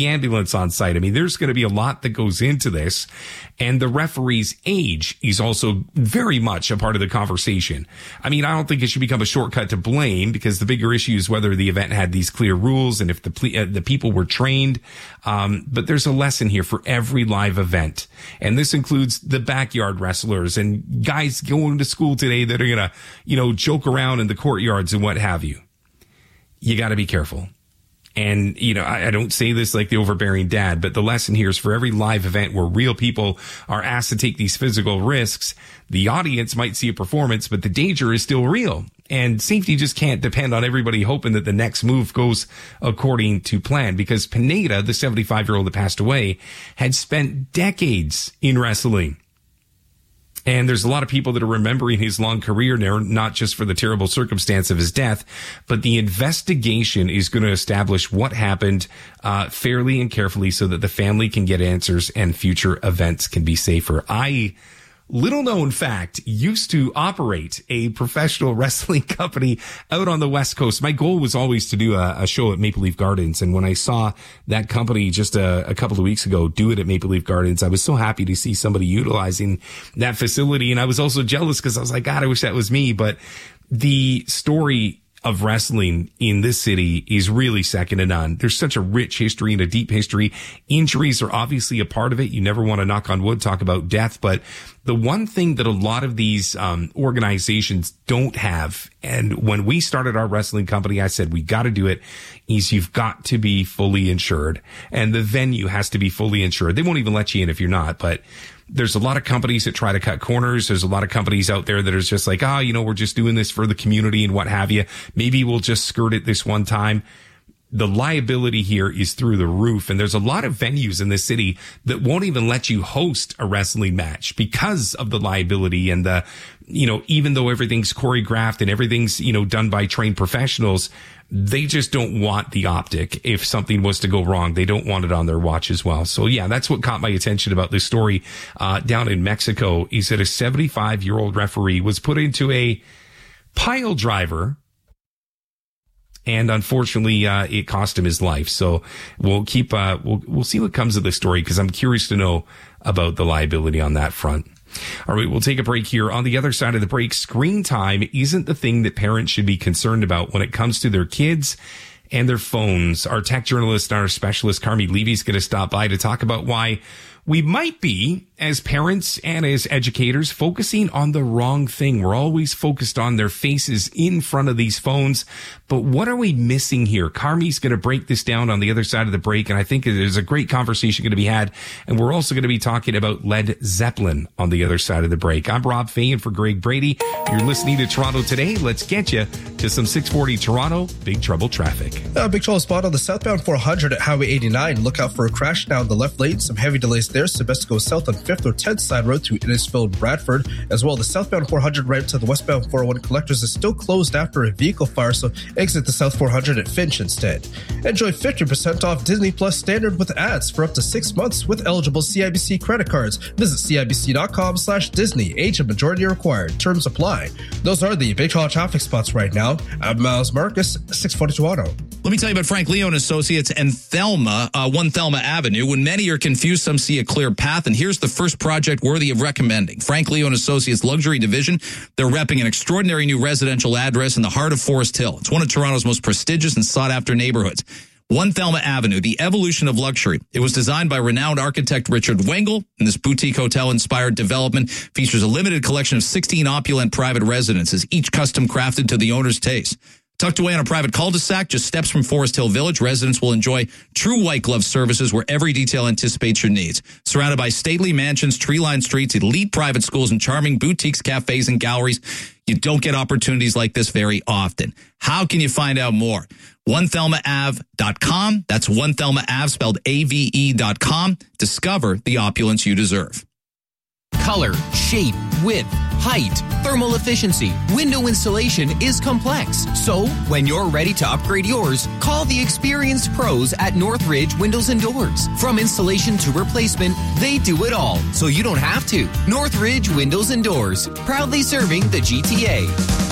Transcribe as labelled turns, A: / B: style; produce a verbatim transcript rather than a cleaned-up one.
A: the ambulance on site. I mean, there's going to be a lot that goes into this. And the referee's age is also very much a part of the conversation. I mean, I don't think it should become a shortcut to blame, because the bigger issue is whether the event had these clear rules and if the ple- uh, the people were trained. Um, but there's a lesson here for every live event. And this includes the backyard wrestlers and guys going to school today that are going to, you know, joke around in the courtyards and what have you. You got to be careful. And, you know, I, I don't say this like the overbearing dad, but the lesson here is for every live event where real people are asked to take these physical risks, the audience might see a performance, but the danger is still real. And safety just can't depend on everybody hoping that the next move goes according to plan, because Pineda, the seventy-five-year-old that passed away, had spent decades in wrestling. And there's a lot of people that are remembering his long career now, not just for the terrible circumstance of his death, but the investigation is going to establish what happened uh, fairly and carefully so that the family can get answers and future events can be safer. I... Little known fact, used to operate a professional wrestling company out on the West Coast. My goal was always to do a, a show at Maple Leaf Gardens. And when I saw that company just a, a couple of weeks ago do it at Maple Leaf Gardens, I was so happy to see somebody utilizing that facility. And I was also jealous because I was like, God, I wish that was me. But the story of wrestling in this city is really second to none. There's such a rich history and a deep history. Injuries are obviously a part of it. You never want to, knock on wood, talk about death, but the one thing that a lot of these um organizations don't have, and when we started our wrestling company, I said we got to do it, is you've got to be fully insured, and the venue has to be fully insured. They won't even let you in if you're not, but there's a lot of companies that try to cut corners. There's a lot of companies out there that are just like, ah, oh, you know, we're just doing this for the community and what have you. Maybe we'll just skirt it this one time. The liability here is through the roof. And there's a lot of venues in this city that won't even let you host a wrestling match because of the liability and the, you know, even though everything's choreographed and everything's, you know, done by trained professionals, they just don't want the optic. If something was to go wrong, they don't want it on their watch as well. So yeah, that's what caught my attention about this story, uh, down in Mexico, is that a seventy-five year old referee was put into a pile driver. And unfortunately, uh, it cost him his life. So we'll keep, uh, we'll, we'll see what comes of this story, because I'm curious to know about the liability on that front. All right, we'll take a break here. On the other side of the break, screen time isn't the thing that parents should be concerned about when it comes to their kids and their phones. Our tech journalist and our specialist, Carmi Levy, is going to stop by to talk about why we might be, as parents and as educators, focusing on the wrong thing. We're always focused on their faces in front of these phones. But what are we missing here? Carmi's going to break this down on the other side of the break, and I think there's a great conversation going to be had. And we're also going to be talking about Led Zeppelin on the other side of the break. I'm Rob Fay, and for Greg Brady, you're listening to Toronto Today. Let's get you to some six forty Toronto Big Trouble traffic.
B: Uh, big trouble spot on the southbound four hundred at Highway eighty-nine. Look out for a crash down the left lane. Some heavy delays there. So best to go south on fifth or tenth side road to Innisfil and Bradford. As well, the southbound four hundred right to the westbound four oh one collectors is still closed after a vehicle fire, so exit the south four hundred at Finch instead. Enjoy fifty percent off Disney Plus Standard with ads for up to six months with eligible C I B C credit cards. Visit cibc.com slash Disney. Age and majority required. Terms apply. Those are the big trouble traffic spots right now. I'm Miles Marcus, six forty Toronto.
C: Let me tell you about Frank Leo and Associates and Thelma, uh, one Thelma Avenue. When many are confused, some see a clear path, and here's the first project worthy of recommending. Frank Leo and Associates Luxury Division. They're repping an extraordinary new residential address in the heart of Forest Hill. It's one of Toronto's most prestigious and sought-after neighborhoods. one Thelma Avenue, the evolution of luxury. It was designed by renowned architect Richard Wengel, and this boutique hotel-inspired development features a limited collection of sixteen opulent private residences, each custom crafted to the owner's taste. Tucked away on a private cul-de-sac, just steps from Forest Hill Village, residents will enjoy true white glove services where every detail anticipates your needs. Surrounded by stately mansions, tree-lined streets, elite private schools, and charming boutiques, cafes, and galleries, you don't get opportunities like this very often. How can you find out more? one thelma ave dot com. That's one Thelma Ave, spelled A V E dot com. Discover the opulence you deserve.
D: Color, shape, width, height, thermal efficiency. Window installation is complex. So, when you're ready to upgrade yours, call the experienced pros at Northridge Windows and Doors. From installation to replacement, they do it all, so you don't have to. Northridge Windows and Doors, proudly serving the G T A.